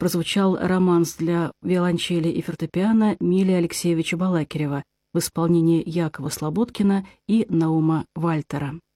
прозвучал романс для виолончели и фортепиано Милия Алексеевича Балакирева в исполнении Якова Слободкина и Наума Вальтера.